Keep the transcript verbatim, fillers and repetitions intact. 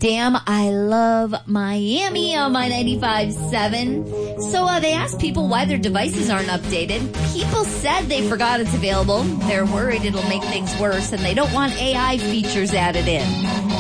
Damn, I love Miami on my ninety-five point seven. So uh, they asked people why their devices aren't updated. People said they forgot it's available. They're worried it'll make things worse, and they don't want A I features added in.